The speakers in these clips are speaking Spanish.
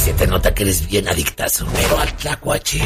Se te nota que eres bien adictazo, pero al tlacuache.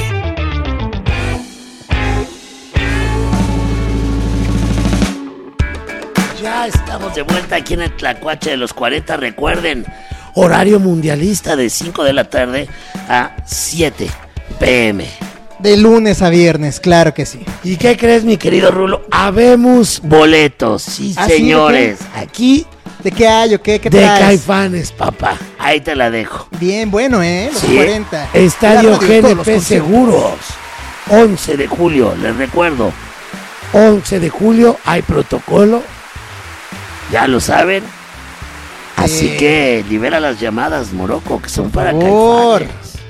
Ya estamos de vuelta aquí en el Tlacuache de los 40. Recuerden, horario mundialista de 5 de la tarde a 7 p.m. De lunes a viernes, claro que sí. ¿Y qué crees, mi querido Rulo? Habemos boletos, sí, señores. ¿Sí? Aquí. ¿De qué hay o qué? ¿Qué de traes? Caifanes, papá. Ahí te la dejo. Bien, bueno, los sí. 40. Estadio GNP Seguros. 11 de julio, les recuerdo. 11 de julio hay protocolo. Ya lo saben. Así que libera las llamadas, Morocco, que son para Caifanes.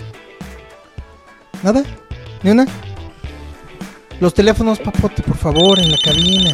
¿Nada? ¿Ni una? Los teléfonos, papote, por favor, en la cabina.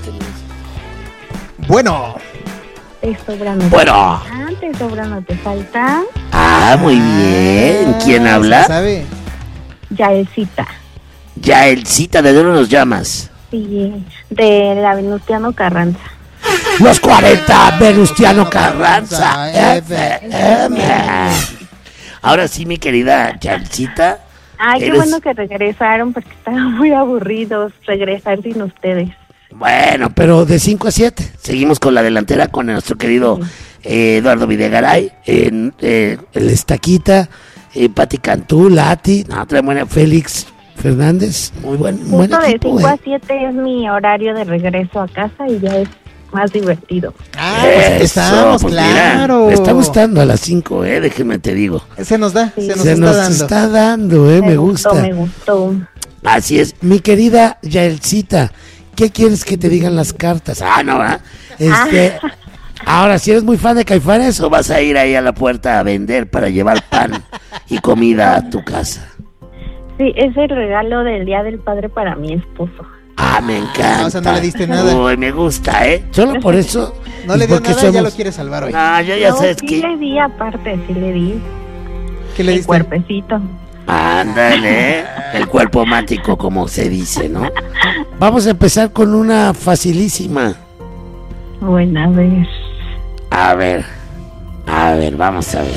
Bueno. Bueno. Te sobra, no te falta. Ah, muy bien. ¿Quién habla? ¿Sabe? Yaelcita. Yaelcita, ¿de dónde nos llamas? Sí, de la Venustiano Carranza. Los 40, Venustiano Carranza. FM. Ahora sí, mi querida Yaelcita. Ay, qué bueno que regresaron porque estaban muy aburridos regresar sin ustedes. Bueno, pero de 5 a 7. Seguimos con la delantera con nuestro querido Eduardo Videgaray, el Estaquita, Pati Cantú, Lati, otra buena, Félix Fernández, muy buen equipo. De 5 a 7 es mi horario de regreso a casa y ya es más divertido. Pues estamos, pues claro. Mira, me está gustando a las 5, déjenme te digo. Se nos da, sí. se nos está dando, me gusta. Me gustó. Así es, mi querida Yaelcita, ¿qué quieres que te digan las cartas? No, ahora, si eres muy fan de Caifanes, o vas a ir ahí a la puerta a vender para llevar pan y comida a tu casa. Sí, es el regalo del Día del Padre para mi esposo. Me encanta. O sea, no le diste nada. Uy, me gusta, Solo por eso. No le dio nada, ya lo quiere salvar hoy. Yo ya sabes sí que. Le di aparte, sí le di. ¿Qué le diste? El cuerpecito. Ándale, el cuerpo mático, como se dice, ¿no? Vamos a empezar con una facilísima. Bueno, a ver, vamos a ver.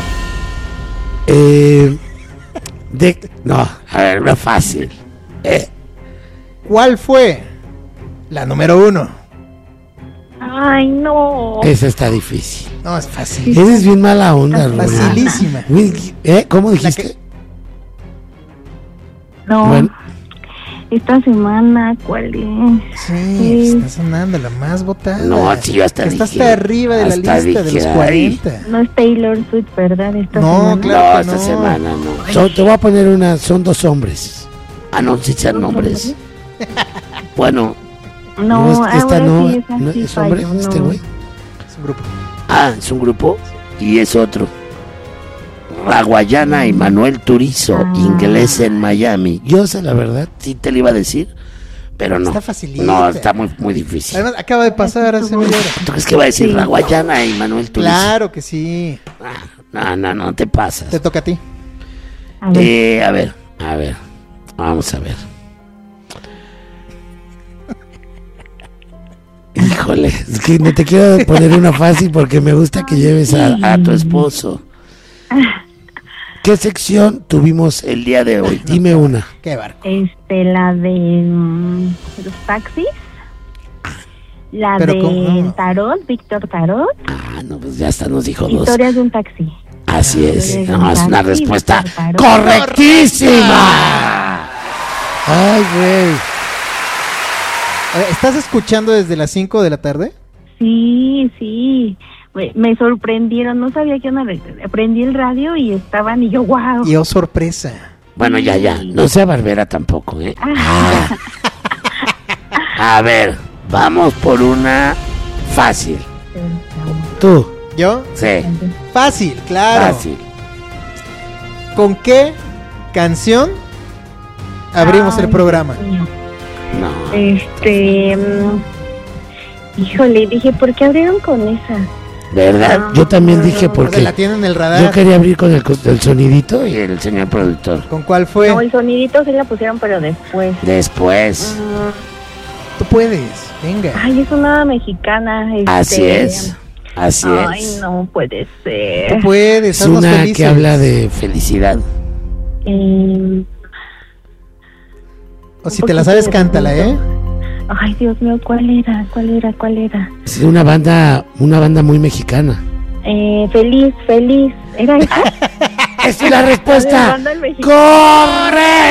Una fácil. ¿Cuál fue la número 1? Ay, no. Esa está difícil. No, es fácil. Eres bien mala onda, Rubén. Facilísima. ¿Cómo dijiste? No. Bueno. Esta semana, ¿cuál es? Sí, está sonando la más votada. No, sí, yo hasta está hasta arriba de la lista de los 40. No es Taylor Swift, ¿verdad? No, claro que esta semana no. Te voy a poner son 2 hombres. No, si sean hombres. Bueno. No, ¿es hombre este güey? Es un grupo. Es un grupo y es otro. Raguayana y Manuel Turizo, inglés en Miami. Yo sé la verdad, sí te lo iba a decir, pero no. Está facilita. No, está muy, muy difícil. Además, acaba de pasar hace media hora. ¿Tú crees que va a decir Raguayana y Manuel Turizo? Claro que sí. No te pasas. Te toca a ti. A ver. Vamos a ver. Híjole, es que no te quiero poner una fácil porque me gusta que lleves a tu esposo. ¿Qué sección tuvimos el día de hoy? Dime una. ¿Qué barco? La de los taxis. La de Tarot, Víctor Tarot. No, pues ya hasta nos dijo 2. Historias de un taxi. Así es. No, es una respuesta correctísima. Ay, güey. ¿Estás escuchando desde las 5 de la tarde? Sí. Me sorprendieron, no sabía que prendí el radio y estaban y yo, wow. Y sorpresa. Bueno, ya, no sea barbera tampoco, A ver, vamos por una fácil. ¿Tú? ¿Yo? Sí. Fácil, claro. Fácil. ¿Con qué canción abrimos el programa? No. Híjole, dije, ¿por qué abrieron con esa? ¿Verdad? Yo también dije porque la tienen en el radar. Yo quería abrir con el sonidito y el señor productor. ¿Con cuál fue? No, el sonidito sí la pusieron, pero después. Tú puedes, venga. Ay, es una mexicana. Así es. Así Ay, es. no puede ser. Tú puedes, Es haznos una felices. que habla de felicidad. O si te la sabes, cántala, ¿eh? Ay, Dios mío, ¿cuál era? Es una banda muy mexicana. Feliz. ¿Era esa? ¡Es la respuesta Banda del Mexicano.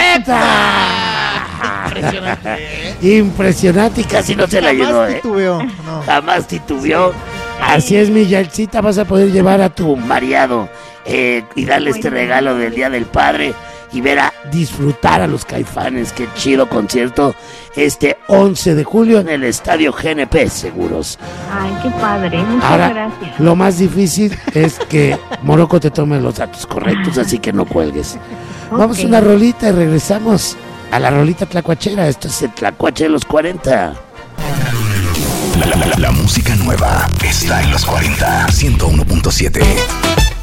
correcta! Impresionante y casi no se la ayudó, Jamás ¿eh? titubeó, no. Jamás titubeó. Así es, mi Yalcita, vas a poder llevar a tu marido y darle este regalo del Día del Padre y ver a disfrutar a los Caifanes. Qué chido concierto este 11 de julio en el Estadio GNP Seguros. Ay, qué padre. Muchas Ahora, gracias. lo más difícil es que Morocco te tome los datos correctos, así que no cuelgues. Vamos a Ok. una rolita y regresamos a la rolita tlacuachera. Esto es el Tlacuache de los 40. La música nueva está en los 40. 101.7.